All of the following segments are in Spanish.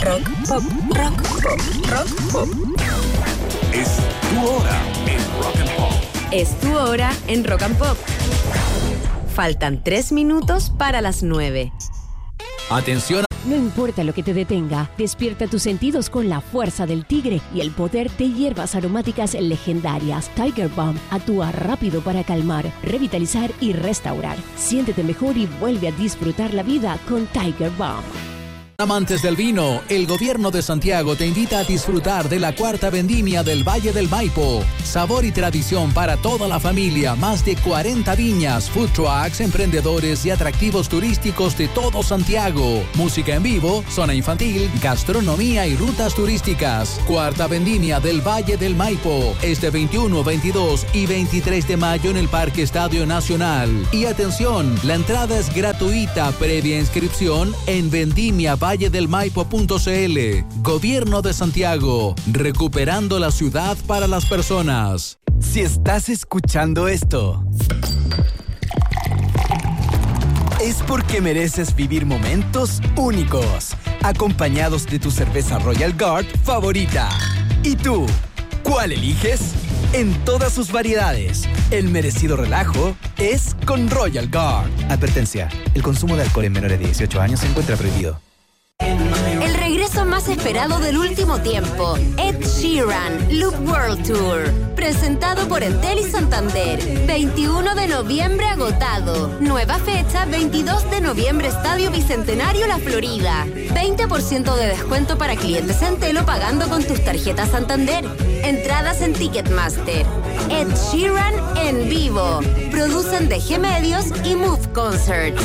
Rock Pop, Rock Pop, Rock Pop. Es tu hora en Rock and Pop. Es tu hora en Rock and Pop. Faltan 3 minutos para las 9. Atención. No importa lo que te detenga, despierta tus sentidos con la fuerza del tigre y el poder de hierbas aromáticas legendarias. Tiger Balm actúa rápido para calmar, revitalizar y restaurar. Siéntete mejor y vuelve a disfrutar la vida con Tiger Balm. Amantes del vino, el gobierno de Santiago te invita a disfrutar de la cuarta vendimia del Valle del Maipo. Sabor y tradición para toda la familia, más de 40 viñas, food trucks, emprendedores y atractivos turísticos de todo Santiago. Música en vivo, zona infantil, gastronomía y rutas turísticas. Cuarta vendimia del Valle del Maipo, este 21, 22 y 23 de mayo en el Parque Estadio Nacional. Y atención, la entrada es gratuita, previa inscripción en valledelmaipo.cl. Gobierno de Santiago, recuperando la ciudad para las personas. Si estás escuchando esto, es porque mereces vivir momentos únicos, acompañados de tu cerveza Royal Guard favorita. ¿Y tú? ¿Cuál eliges? En todas sus variedades, el merecido relajo es con Royal Guard. Advertencia, el consumo de alcohol en menores de 18 años se encuentra prohibido. El regreso más esperado del último tiempo, Ed Sheeran, Loop World Tour, presentado por Entel y Santander, 21 de noviembre agotado, nueva fecha 22 de noviembre Estadio Bicentenario La Florida, 20% de descuento para clientes Entel o pagando con tus tarjetas Santander, entradas en Ticketmaster. Ed Sheeran en vivo, producen DG Medios y Move Concerts.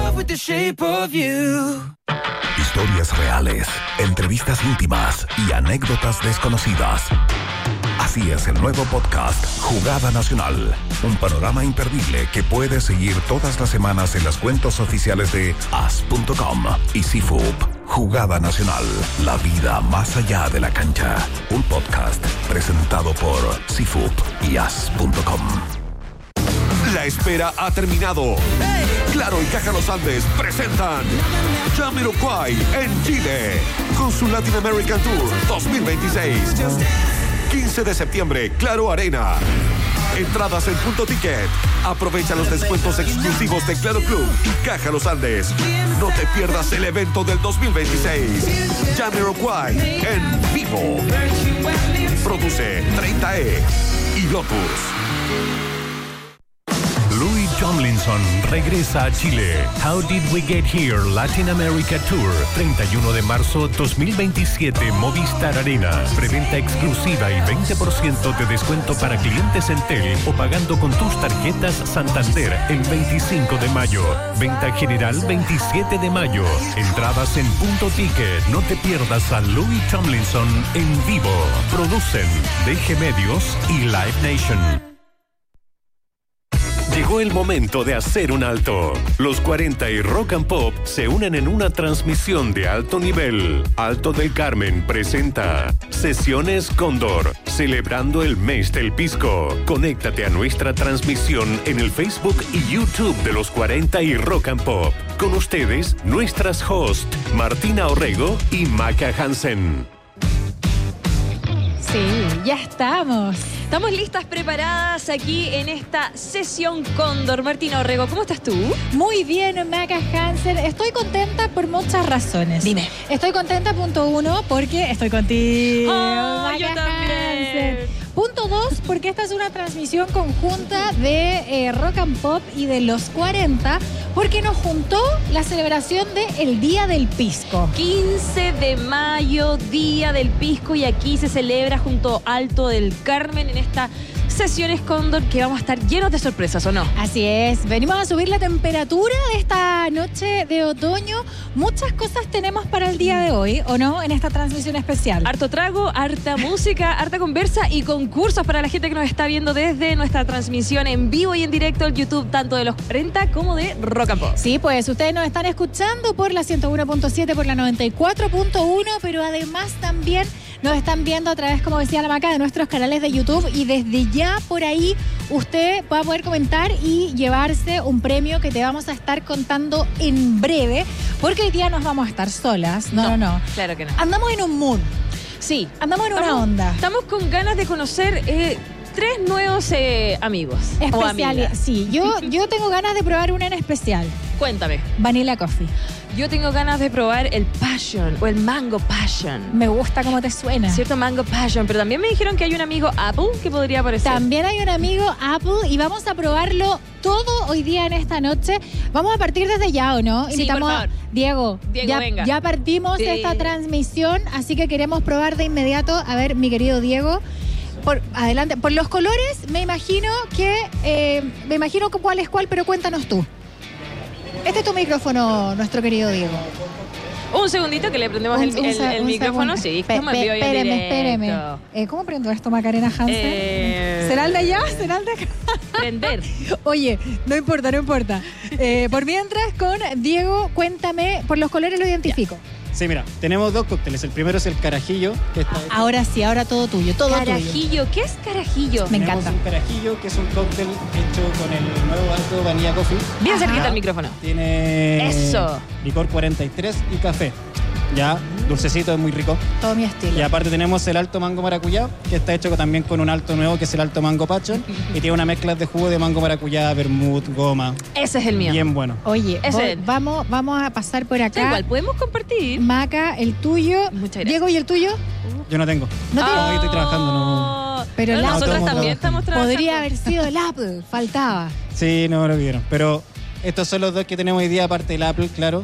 Historias reales, entrevistas íntimas y anécdotas desconocidas. Así es el nuevo podcast Jugada Nacional. Un panorama imperdible que puedes seguir todas las semanas en las cuentas oficiales de as.com y CIFUP. Jugada Nacional, la vida más allá de la cancha. Un podcast presentado por CIFUP y as.com. La espera ha terminado. Claro y Caja Los Andes presentan Jamiroquai en Chile con su Latin American Tour 2026. 15 de septiembre, Claro Arena. Entradas en Punto Ticket. Aprovecha los descuentos exclusivos de Claro Club y Caja Los Andes. No te pierdas el evento del 2026. Jamiroquai en vivo. Produce 30E y Lotus. Louis Tomlinson regresa a Chile. How Did We Get Here Latin America Tour, 31 de marzo 2027, Movistar Arena. Preventa exclusiva y 20% de descuento para clientes Entel o pagando con tus tarjetas Santander el 25 de mayo. Venta general 27 de mayo. Entradas en Punto Ticket. No te pierdas a Louis Tomlinson en vivo. Producen DG Medios y Live Nation. Llegó el momento de hacer un alto. Los 40 y Rock and Pop se unen en una transmisión de alto nivel. Alto del Carmen presenta Sesiones Cóndor, celebrando el mes del pisco. Conéctate a nuestra transmisión en el Facebook y YouTube de los 40 y Rock and Pop. Con ustedes, nuestras hosts, Martina Orrego y Maca Hansen. Sí, ya estamos. Estamos listas, preparadas aquí en esta sesión Cóndor. Martina Orrego, ¿cómo estás tú? Muy bien, Maca Hansen. Estoy contenta por muchas razones. Dime. Estoy contenta, punto 1, porque estoy contigo, Maca yo también. Hansen. Punto 2, porque esta es una transmisión conjunta de Rock and Pop y de los 40, porque nos juntó la celebración del Día del Pisco. 15 de mayo, Día del Pisco, y aquí se celebra junto a Alto del Carmen en esta Sesiones Cóndor, que vamos a estar llenos de sorpresas, ¿o no? Así es, venimos a subir la temperatura de esta noche de otoño. Muchas cosas tenemos para el día de hoy, ¿o no? En esta transmisión especial. Harto trago, harta música, harta conversa y concursos para la gente que nos está viendo desde nuestra transmisión en vivo y en directo en YouTube, tanto de los 40 como de Rock and Pop. Sí, pues ustedes nos están escuchando por la 101.7, por la 94.1, pero además también nos están viendo a través, como decía la Maca, de nuestros canales de YouTube y desde ya por ahí usted va a poder comentar y llevarse un premio que te vamos a estar contando en breve, porque hoy día nos vamos a estar solas. No. Claro que no. Andamos en un mood. Sí. Andamos en una onda. Estamos con ganas de conocer 3 nuevos amigos o amigas. Sí, yo tengo ganas de probar una en especial. Cuéntame. Vanilla Coffee. Yo tengo ganas de probar el Passion o el Mango Passion. Me gusta cómo te suena. Cierto, Mango Passion. Pero también me dijeron que hay un amigo Apple que podría aparecer. También hay un amigo Apple y vamos a probarlo todo hoy día en esta noche. Vamos a partir desde ya, ¿o no? Sí, Invitamos por favor. a Diego, venga. ya partimos esta transmisión, así que queremos probar de inmediato. A ver, mi querido Diego. Adelante. Por los colores, me imagino cuál es cuál, pero cuéntanos tú. Este es tu micrófono, nuestro querido Diego. Un segundito que le prendemos el micrófono. Sí, estamos en vivo y en Espéreme. directo. ¿Cómo prendo esto, Macarena Hansen? ¿Será el de allá? ¿Será el de acá? Prender. Oye, no importa. Por mientras, con Diego, cuéntame, por los colores lo identifico. Sí, mira, tenemos 2 cócteles. El primero es el carajillo, que está hecho. Ahora sí, ahora todo tuyo, todo Carajillo, ¿qué es carajillo? Me Tenemos encanta. un carajillo, que es un cóctel hecho con el nuevo alto Vanilla Coffee. Bien Ajá. cerquita el micrófono. Tiene Eso. licor 43 y café. Ya, dulcecito, es muy rico. Todo mi estilo. Y aparte tenemos el alto mango maracuyá, que está hecho también con un alto nuevo, que es el alto mango passion. Y tiene una mezcla de jugo de mango maracuyá, vermut, goma. Ese es el mío. Bien bueno. Oye, Ese. vamos a pasar por Da acá. igual, podemos compartir. Maca, el tuyo. Muchas gracias. Diego, ¿y el tuyo? Yo no tengo. No te- Hoy estoy trabajando, no. Pero No, la- nosotros estamos también estamos trabajando. Podría haber sido el Apple, faltaba. Sí, no lo vieron. Pero estos son los 2 que tenemos hoy día, aparte del Apple, claro,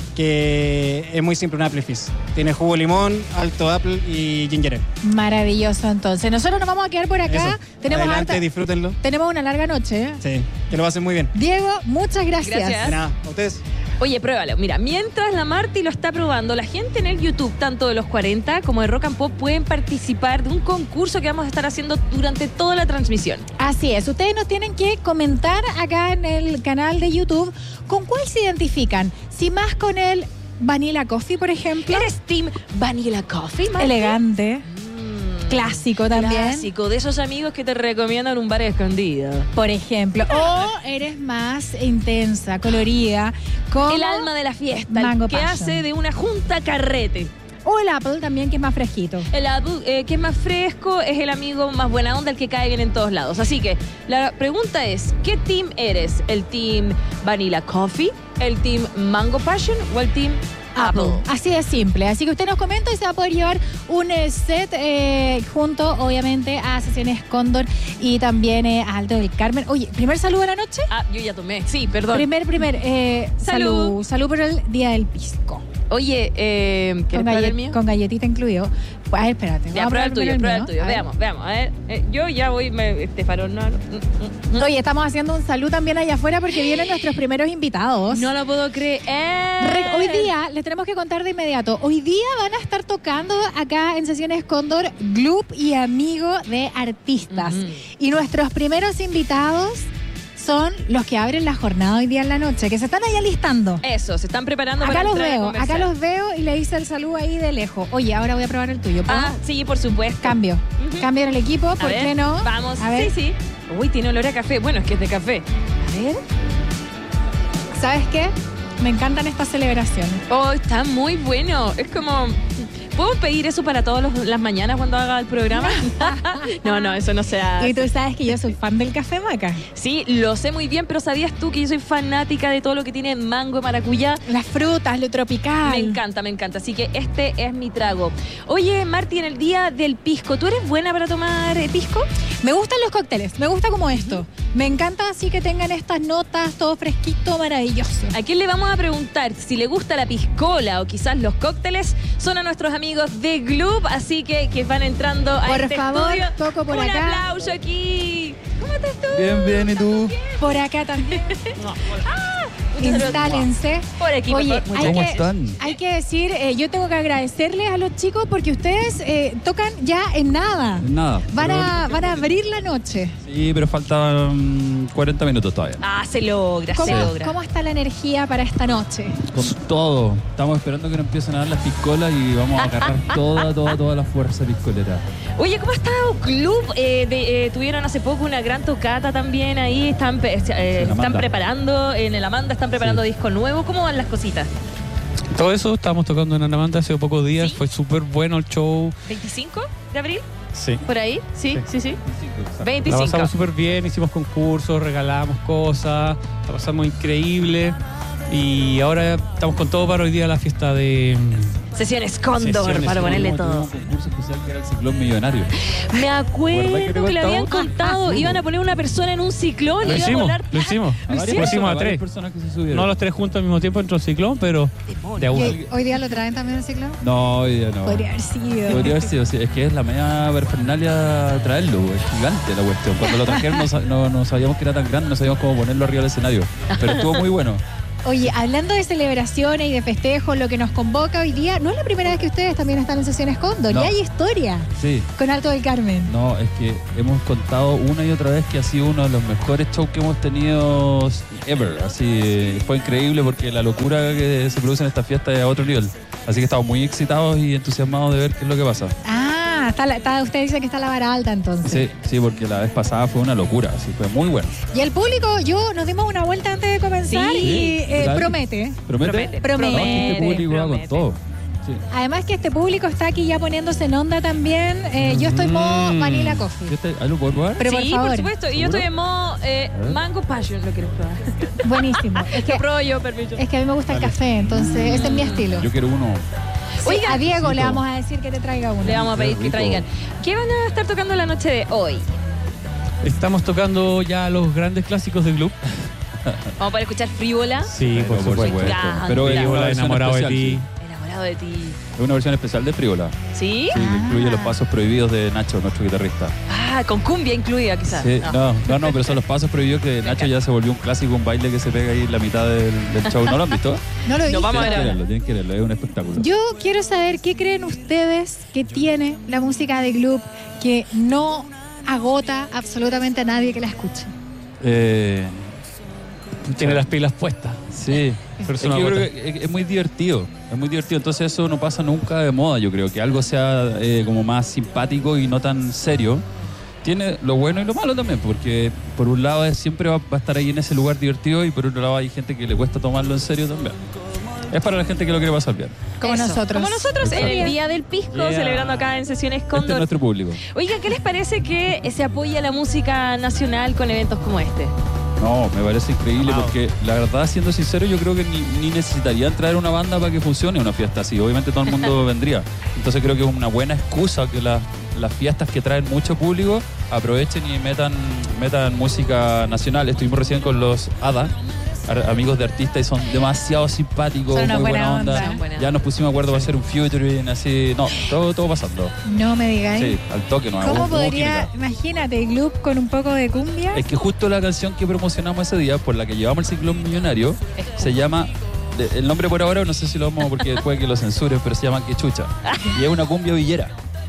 que es muy simple, un Apple Fizz. Tiene jugo de limón, alto Apple y ginger ale. Maravilloso, entonces. Nosotros nos vamos a quedar por acá. Eso. Tenemos Adelante, disfrútenlo. tenemos una larga noche, ¿eh? Sí, que lo hacen muy bien. Diego, muchas gracias. Gracias. De nada, a ustedes. Oye, pruébalo. Mira, mientras la Marti lo está probando, la gente en el YouTube, tanto de los 40 como de Rock and Pop, pueden participar de un concurso que vamos a estar haciendo durante toda la transmisión. Así es, ustedes nos tienen que comentar acá en el canal de YouTube con cuál se identifican. Si más con el Vanilla Coffee, por ejemplo. ¿Eres Team Vanilla Coffee, Marti? Elegante, clásico también. Clásico, de esos amigos que te recomiendan un bar escondido. Por ejemplo. O eres más intensa, colorida, como El alma de la fiesta, Mango el que Passion. hace de una junta carrete. O el Apple también, que es más fresquito. El Apple, que es más fresco, es el amigo más buena onda, el que cae bien en todos lados. Así que la pregunta es, ¿qué team eres? ¿El team Vanilla Coffee? ¿El team Mango Passion? ¿O el team Apple? Así de simple. Así que usted nos comenta y se va a poder llevar un set junto, obviamente, a Sesiones Cóndor y también a Alto del Carmen. Oye, primer saludo de la noche. Ah, yo ya tomé. Sí, perdón. Primer, Salud. Salud por el Día del Pisco. Oye, ¿quieres probar el mío? Con galletita incluido. Pues, a ver, espérate. Ya, vamos a prueba el probar tuyo, prueba el mío. tuyo. A ver. Veamos. A ver, yo ya voy, este farol no. Oye, estamos haciendo un salud también allá afuera porque vienen nuestros primeros invitados. No lo puedo creer. Hoy día, les tenemos que contar de inmediato, hoy día van a estar tocando acá en Sesiones Cóndor Gloop y Amigo de Artistas. Ujú. Y nuestros primeros invitados son los que abren la jornada hoy día en la noche, que se están ahí alistando. Eso, se están preparando Acá para los entrar a veo, conversar. acá los veo y le hice el saludo ahí de lejos. Oye, ahora voy a probar el tuyo. ¿puedo? Ah, sí, por supuesto. Cambio. Ujú. Cambio en el equipo, A ¿por ver, qué no? Vamos. A ver, Sí. Uy, tiene olor a café. Bueno, es que es de café. A ver. ¿sabes qué? Me encantan estas celebraciones. Oh, está muy bueno. Es como... ¿Puedo pedir eso para todas las mañanas cuando haga el programa? No, eso no se hace. Y tú sabes que yo soy fan del café Maca. Sí, lo sé muy bien, pero ¿sabías tú que yo soy fanática de todo lo que tiene mango y maracuyá? Las frutas, lo tropical. Me encanta. Así que este es mi trago. Oye, Marti, en el día del pisco, ¿tú eres buena para tomar pisco? Me gustan los cócteles, me gusta como esto. Me encanta así que tengan estas notas, todo fresquito, maravilloso. ¿A quién le vamos a preguntar si le gusta la piscola o quizás los cócteles? Son a nuestros amigos de Gloop, así que van entrando a Por este favor, estudio. toco por Un acá. aplauso aquí. ¿Cómo estás tú? Bien, ¿y tú? Por acá también. instálense. Por equipo. Oye, ¿Cómo están? hay que decir, yo tengo que agradecerles a los chicos porque ustedes tocan ya en nada. Nada. Van a abrir la noche. Sí, pero faltan 40 minutos todavía. Se logra, se logra. ¿Cómo está la energía para esta noche? Con todo. Estamos esperando que nos empiecen a dar las piscolas y vamos a agarrar toda la fuerza piscolera. Oye, ¿cómo está Club? Tuvieron hace poco una gran tocata también ahí. Están preparando, en el Amanda están preparando disco nuevo. ¿Cómo van las cositas? Todo eso estábamos tocando en Anamanda hace pocos días. ¿Sí? Fue súper bueno el show. ¿25 de abril? Sí. ¿Por ahí? Sí. 25. La pasamos súper bien, hicimos concursos, regalamos cosas, la pasamos increíble. Y ahora estamos con todo para hoy día la fiesta de... Sesiones Cóndor, para ponerle todo. Un concurso especial que era el ciclón millonario. Me acuerdo que le habían contado? contado, iban a poner una persona en un ciclón y iba a volar. Lo hicimos a tres. Personas que se subieron. No los tres juntos al mismo tiempo dentro del ciclón, pero de a uno. ¿Hoy día lo traen también el ciclón? No, hoy día no. Podría haber sido. Podría haber sido, sí. Es que es la media verfernalia traerlo, es gigante la cuestión. Cuando lo trajeron no sabíamos que era tan grande, no sabíamos cómo ponerlo arriba del escenario. Pero estuvo muy bueno. Oye, hablando de celebraciones y de festejos, lo que nos convoca hoy día, no es la primera vez que ustedes también están en Sesiones Cóndor, No. y hay historia Sí. con Alto del Carmen. No, es que hemos contado una y otra vez que ha sido uno de los mejores shows que hemos tenido ever. Así fue increíble porque la locura que se produce en esta fiesta es a otro nivel. Así que estamos muy excitados y entusiasmados de ver qué es lo que pasa. Usted dice que está la vara alta entonces. Sí, porque la vez pasada fue una locura, así fue muy bueno. Y el público, nos dimos una vuelta antes de comenzar y promete. ¿Promete? Promete. No, este público va con todo. Sí. Además que este público está aquí ya poniéndose en onda también. Yo estoy en modo Vanilla Coffee. ¿Ahí lo puedo probar? Pero Sí, por supuesto. Y yo estoy en modo Mango Passion, lo quiero probar. Buenísimo. Lo pruebo yo, permiso. Es que a mí me gusta el café, entonces ese es mi estilo. Yo quiero uno. Sí, Oiga, a Diego le vamos a decir que te traiga uno. Le vamos a pedir que rico. traigan. ¿Qué van a estar tocando la noche de hoy? Estamos tocando ya los grandes clásicos del club. Vamos a poder escuchar Frívola. Sí, por supuesto. encanta. Pero es una Frívola, versión enamorado de especial, ti. sí. Enamorado de ti. Es una versión especial de Frívola. ¿Sí? Sí, que incluye los pasos prohibidos de Nacho, nuestro guitarrista. Con cumbia incluida quizás. Sí, no, pero son los pasos prohibidos que Nacho ya se volvió un clásico, un baile que se pega ahí en la mitad del show. ¿No lo han visto? No lo he visto. vamos a ver ahora. Tienen que verlo, es un espectáculo. Yo quiero saber qué creen ustedes que tiene la música de Club que no agota absolutamente a nadie que la escuche. Tiene las pilas puestas. Sí, Pero es que yo creo que es muy divertido. Es muy divertido, entonces eso no pasa nunca de moda. Yo creo que algo sea como más simpático y no tan serio. Tiene lo bueno y lo malo también, porque por un lado siempre va a estar ahí en ese lugar divertido y por otro lado hay gente que le cuesta tomarlo en serio también. Es para la gente que lo quiere pasar bien. Como nosotros. Como nosotros en Exacto. el Día del Pisco, Yeah. celebrando acá en Sesiones Este es Cóndor. nuestro público. Oiga, ¿qué les parece que se apoya la música nacional con eventos como este? No, me parece increíble porque la verdad, siendo sincero, yo creo que ni necesitarían traer una banda para que funcione una fiesta así. Obviamente todo el mundo vendría. Entonces creo que es una buena excusa que las fiestas que traen mucho público aprovechen y metan música nacional. Estuvimos recién con los ADA, amigos de artistas, y son demasiado simpáticos, Son una muy buena buena onda. onda. Ya nos pusimos de acuerdo para hacer un featuring así. No, todo pasando. No me digáis. Sí, al toque. No, ¿Cómo hubo podría, química. imagínate, el Club con un poco de cumbia? Es que justo la canción que promocionamos ese día, por la que llevamos el ciclón millonario, se llama, el nombre por ahora no sé si lo vamos, porque puede que lo censuren, pero se llama Que Chucha. Y es una cumbia villera.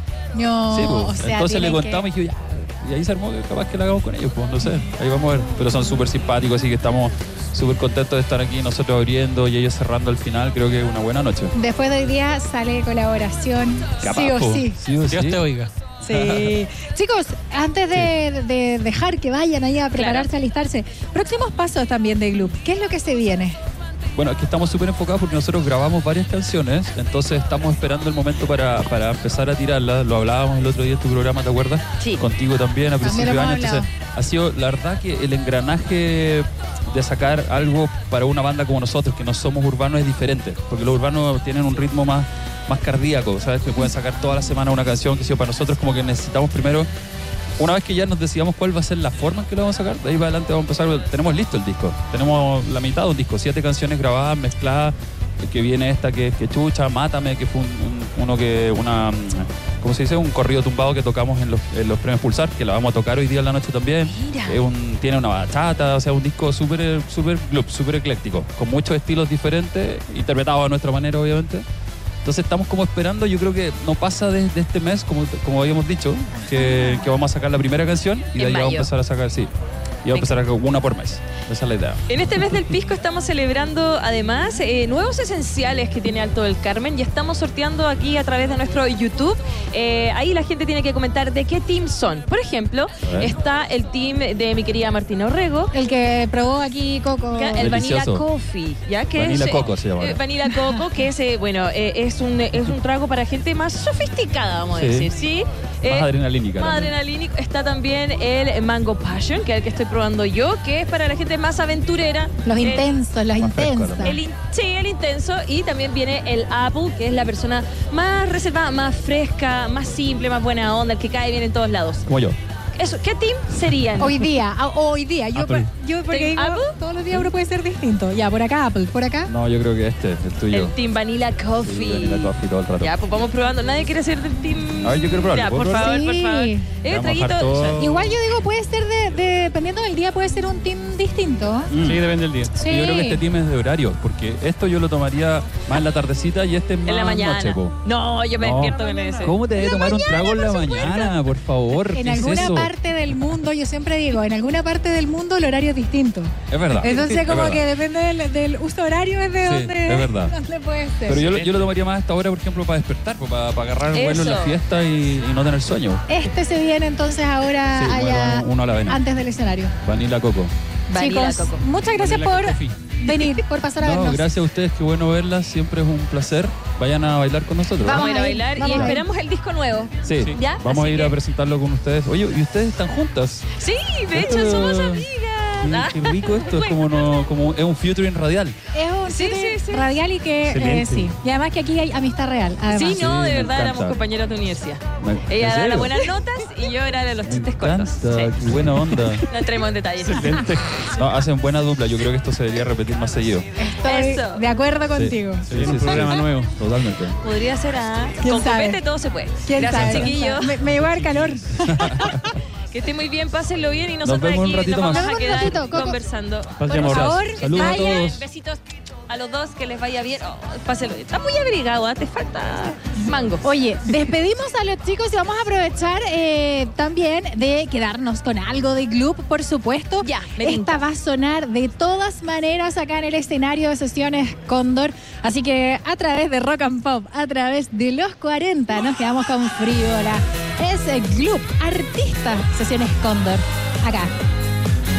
No, Sí, pues. o sea, Entonces le tienen contamos y dije, ya. Y ahí se armó que capaz que la hagamos con ellos, pues no sé, ahí vamos a ver. Pero son súper simpáticos, así que estamos súper contentos de estar aquí, nosotros abriendo y ellos cerrando al final. Creo que es una buena noche. Después de hoy día sale colaboración, Capaz, sí o po. sí. Sí o Dios sí. te oiga. Sí. Chicos, antes de dejar que vayan ahí a prepararse, a alistarse, próximos pasos también de Club. ¿Qué es lo que se viene? Bueno, aquí estamos súper enfocados porque nosotros grabamos varias canciones, entonces estamos esperando el momento para empezar a tirarlas. Lo hablábamos el otro día en tu programa, ¿te acuerdas? Sí. Contigo también, a principio de hemos año. Entonces, ha sido, la verdad, que el engranaje de sacar algo para una banda como nosotros, que no somos urbanos, es diferente, porque los urbanos tienen un ritmo más cardíaco, ¿sabes? Que pueden sacar toda la semana una canción, que si para nosotros como que necesitamos primero, una vez que ya nos decidamos cuál va a ser la forma en que lo vamos a sacar, de ahí para adelante vamos a empezar. Tenemos listo el disco, tenemos la mitad de un disco, 7 canciones grabadas, mezcladas, que viene esta que es Que Chucha, Mátame, que fue una ¿cómo se dice? Un corrido tumbado que tocamos en los premios Pulsar, que la vamos a tocar hoy día en la noche también. Mira. Tiene una bachata, o sea, un disco súper club, súper ecléctico, con muchos estilos diferentes, interpretados a nuestra manera, obviamente. Entonces estamos como esperando, yo creo que no pasa desde este mes, como habíamos dicho, que vamos a sacar la primera canción y de ahí vamos a empezar a sacar, sí. Y vamos a empezar a sacar una por mes. Esa es la idea. En este mes del Pisco estamos celebrando además nuevos esenciales que tiene Alto del Carmen y estamos sorteando aquí a través de nuestro YouTube. Ahí la gente tiene que comentar de qué team son. Por ejemplo, está el team de mi querida Martina Orrego. El que probó aquí Coco. El Vanilla Delicioso. Coffee, ¿ya? Que Vanilla es, Coco se llama. Vanilla Coco, que es, bueno, es un trago para gente más sofisticada, vamos a Sí. decir, ¿sí? Más adrenalínica. Más también. adrenalínico. Está también el Mango Passion, que es el que estoy probando yo, que es para la gente más aventurera. Los intensos, los más fresco intensos. también. El intenso. Y también viene el Apple, que es la persona más reservada, más fresca, más simple, más buena onda, el que cae bien en todos lados. Como yo. Eso, ¿qué team serían? Hoy día. Yo Apple. porque digo, ¿Apple? todos los días uno puede ser distinto. Ya, por acá Apple, por acá. No, yo creo que el tuyo. El team Vanilla Coffee. Sí, Vanilla Coffee todo el rato. Ya, pues vamos probando. Nadie quiere ser del team. A ver, yo quiero probarlo. Ya, ¿Puedo por probarlo? favor, por Sí. favor. Vamos a Traguito. dejar todo. Igual yo digo, puede ser dependiendo del día, puede ser un team distinto. Sí, depende del día. Sí. Yo creo que este team es de horario, porque esto yo lo tomaría más en la tardecita y este es más En la mañana. noche, po. No, yo me No. despierto con ese. ¿Cómo te debe tomar un trago en la mañana, por favor? En ¿Qué es alguna eso? parte del mundo, yo siempre digo, en alguna parte del mundo el horario es distinto. Es verdad. Entonces, es como verdad. que depende del uso horario, es de Sí, dónde, es verdad. dónde puede ser. Pero yo lo tomaría más a esta hora, por ejemplo, para despertar, para agarrar el vuelo en la Eso. fiesta y no tener sueño. Este se viene entonces ahora Sí, allá uno a la avena. antes del escenario. Vanilla Coco. Vanilla Chicos, Coco. muchas gracias Vanilla por Coffee. venir, por pasar a No, vernos. gracias a ustedes, qué bueno verlas, siempre es un placer. Vayan a bailar con nosotros. Vamos a ir a a ir, bailar y vamos a ir. esperamos el disco nuevo. Sí, ¿Ya? vamos Así a ir que- a presentarlo con ustedes. Oye, ¿y ustedes están juntas? Sí, de hecho somos amigas. Qué rico esto, es como es un featuring radial. Es un Sí, shooting sí. radial y que Excelente. sí. Y además que aquí hay amistad real. Además. Sí, no, Sí, de me verdad encanta. éramos compañeros de universidad. ¿En Ella daba serio? las buenas notas y yo era de los Me chistes encanta, cortos. Sí. qué buena onda. No entremos en detalles. No, hacen buena dupla, yo creo que esto se debería repetir más seguido. Estoy Eso. de acuerdo contigo. Sí, Viene un programa nuevo. Totalmente. Podría ser ¿Quién con sabe? copete todo se puede. ¿Quién Gracias, sabe? chiquillos. Me llegó el calor. Que esté muy bien, pásenlo bien y Nos nosotros vemos un aquí ratito nos más. vamos a Nos vemos un quedar ratito, Coco. conversando. Paz y Por amor. favor, Saludos a vayan. todos. Besitos a los dos, que les vaya bien. Oh, pásenlo bien. Está muy abrigado, ¿ah? Te falta mango. Oye, despedimos a los chicos y vamos a aprovechar también de quedarnos con algo de Gloop, por supuesto. Ya, me tinca. Esta va a sonar de todas maneras acá en el escenario de Sesiones Cóndor. Así que a través de Rock and Pop, a través de los 40, nos quedamos con Friola. Es Gloop, artista Sesiones Cóndor. Acá,